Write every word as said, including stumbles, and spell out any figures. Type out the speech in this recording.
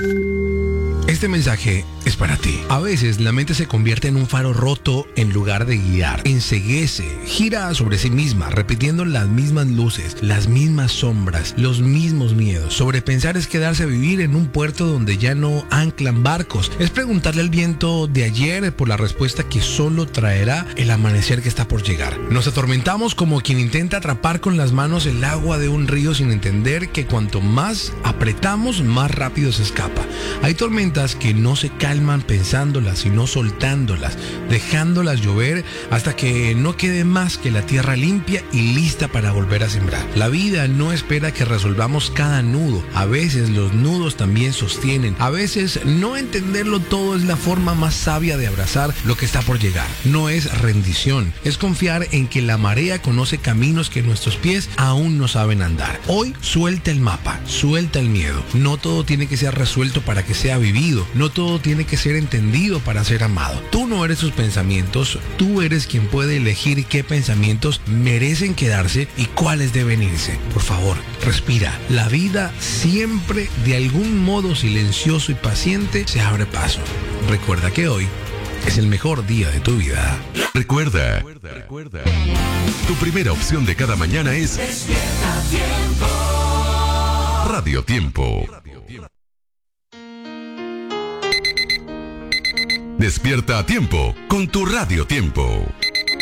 Este mensaje es para ti. A veces la mente se convierte en un faro roto en lugar de guiar. Enceguece, gira sobre sí misma, repitiendo las mismas luces, las mismas sombras, los mismos miedos. Sobrepensar es quedarse a vivir en un puerto donde ya no anclan barcos. Es preguntarle al viento de ayer por la respuesta que solo traerá el amanecer que está por llegar. Nos atormentamos como quien intenta atrapar con las manos el agua de un río sin entender que cuanto más apretamos, más rápido se escapa. Hay tormentas que no se calman pensándolas, sino soltándolas, dejándolas llover hasta que no quede más que la tierra limpia y lista para volver a sembrar. La vida no espera que resolvamos cada nudo. A veces los nudos también sostienen. A veces no entenderlo todo es la forma más sabia de abrazar lo que está por llegar. No es rendición, es confiar en que la marea conoce caminos que nuestros pies aún no saben andar. Hoy suelta el mapa, suelta el miedo. No todo tiene que ser resuelto para que sea vivido. No todo tiene que ser entendido para ser amado. Tú no eres tus pensamientos, tú eres quien puede elegir qué pensamientos merecen quedarse y cuáles deben irse. Por favor, respira. La vida siempre, de algún modo silencioso y paciente, se abre paso. Recuerda que hoy es el mejor día de tu vida. Recuerda, recuerda, tu primera opción de cada mañana es Despierta Tiempo. Radio Tiempo. Despierta a tiempo con tu Radio Tiempo.